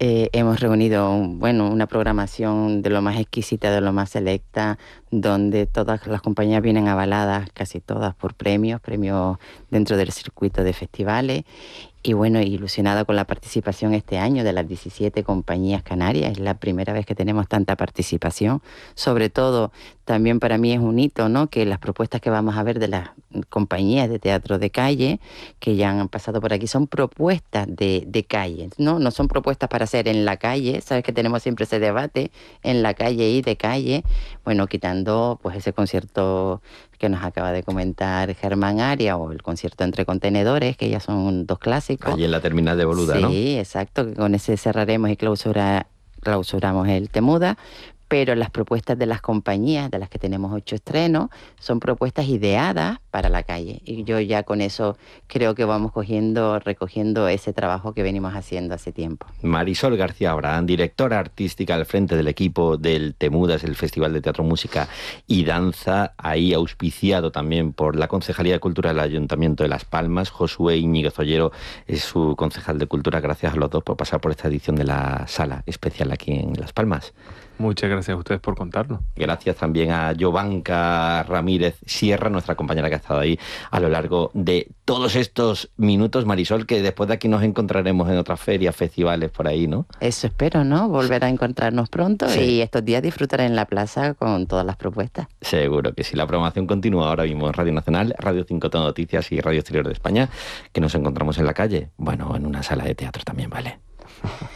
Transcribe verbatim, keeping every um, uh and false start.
Eh, hemos reunido, un- bueno, una programación de lo más exquisita, de lo más selecta, donde todas las compañías vienen avaladas, casi todas, por premios, premios dentro del circuito de festivales. Y bueno, ilusionada con la participación este año de las diecisiete compañías canarias. Es la primera vez que tenemos tanta participación. Sobre todo, también para mí es un hito, ¿no?, que las propuestas que vamos a ver de las compañías de teatro de calle, que ya han pasado por aquí, son propuestas de, de calle, ¿no? No son propuestas para hacer en la calle. Sabes que tenemos siempre ese debate, en la calle y de calle. Bueno, quitando pues ese concierto que nos acaba de comentar Germán Aria, o el concierto entre contenedores, que ya son dos clásicos. Allí en la terminal de Boluda, ¿no? Sí, exacto, que con ese cerraremos y clausura, clausuramos el Temuda. Pero las propuestas de las compañías, de las que tenemos ocho estrenos, son propuestas ideadas para la calle. Y yo ya con eso creo que vamos cogiendo, recogiendo ese trabajo que venimos haciendo hace tiempo. Marisol García Abraham, directora artística al frente del equipo del Temudas, el Festival de Teatro, Música y Danza, ahí auspiciado también por la Concejalía de Cultura del Ayuntamiento de Las Palmas. Josué Íñiguez Ollero es su concejal de Cultura. Gracias a los dos por pasar por esta edición de la Sala Especial aquí en Las Palmas. Muchas gracias a ustedes por contarnos. Gracias también a Jovanka Ramírez Sierra, nuestra compañera que ha estado ahí a lo largo de todos estos minutos. Marisol, que después de aquí nos encontraremos en otras ferias, festivales por ahí, ¿no? Eso espero, ¿no? Volver a encontrarnos pronto, Sí. y estos días disfrutar en la plaza con todas las propuestas. Seguro que sí. La programación continúa ahora mismo en Radio Nacional, Radio cinco Todo Noticias y Radio Exterior de España, que nos encontramos en la calle. Bueno, en una sala de teatro también, ¿vale?